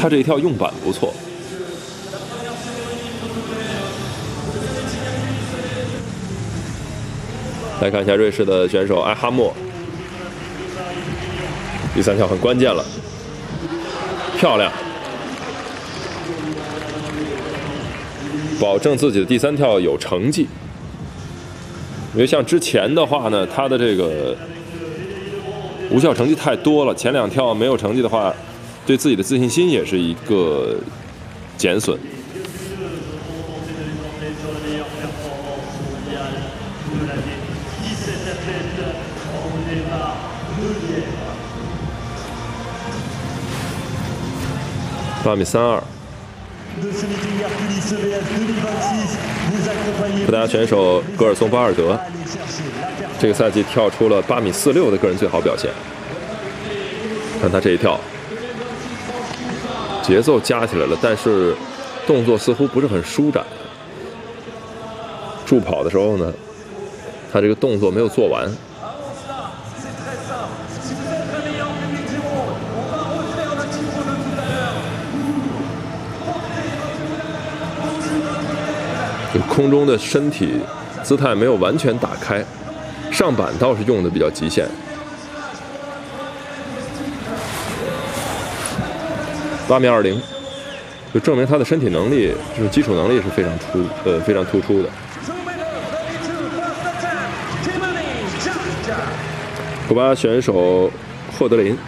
他这一跳用板不错。来看一下瑞士的选手埃哈默，第3跳很关键了，漂亮，保证自己的第3跳有成绩。因为像之前的话呢，他的这个无效成绩太多了，前2跳没有成绩的话，对自己的自信心也是一个减损。8米32，葡萄牙选手戈尔松巴尔德这个赛季跳出了8米46的个人最好表现。看他这一跳，节奏加起来了，但是动作似乎不是很舒展。助跑的时候呢，他这个动作没有做完。空中的身体姿态没有完全打开，上板倒是用的比较极限。8米20，就证明他的身体能力，就是基础能力是非常突出的。古巴选手霍德林，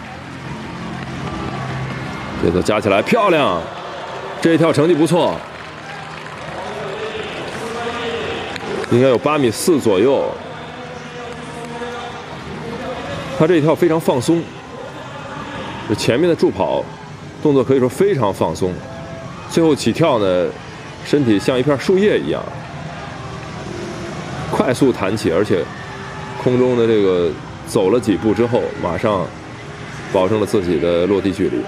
节奏加起来漂亮，这一跳成绩不错。应该有8米4左右，他这一跳非常放松，前面的助跑动作可以说非常放松，最后起跳呢，身体像一片树叶一样，快速弹起，而且空中的这个走了几步之后，马上保证了自己的落地距离。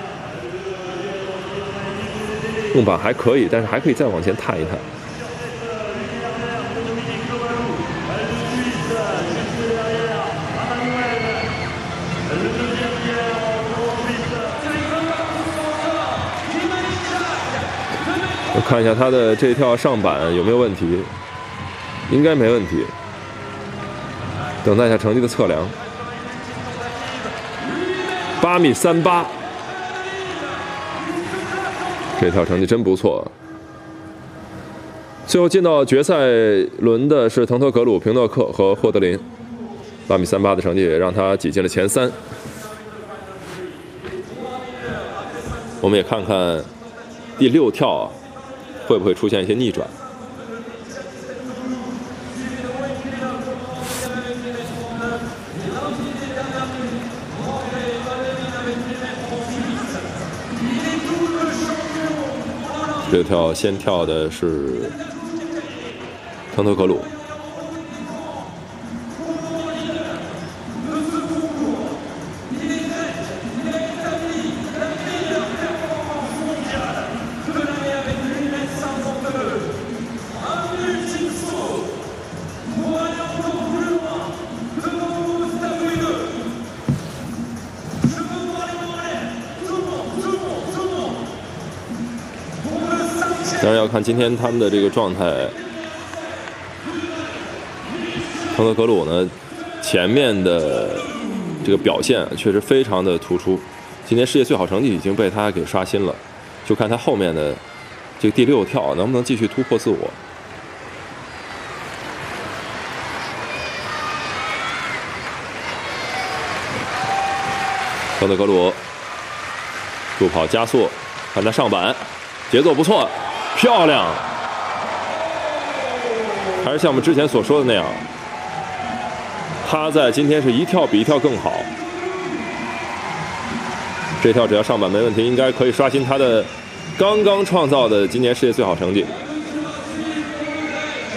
用板还可以，但是还可以再往前探一探。我看一下他的这一跳上板有没有问题，应该没问题。等待一下成绩的测量。8米38，这跳成绩真不错。最后进到决赛轮的是滕托格鲁、平诺克和霍德林，8米38的成绩也让他挤进了前3。我们也看看第6跳会不会出现一些逆转。这跳先跳的是滕托格鲁，当然要看今天他们的这个状态。滕托格鲁呢，前面的这个表现确实非常的突出，今年世界最好成绩已经被他给刷新了，就看他后面的这个第6跳能不能继续突破自我。滕托格鲁助跑加速，看他上板，节奏不错。漂亮，还是像我们之前所说的那样，他在今天是一跳比一跳更好。这跳只要上板没问题，应该可以刷新他的刚刚创造的今年世界最好成绩。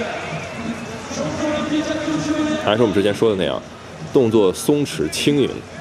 还是我们之前说的那样，动作松弛轻盈。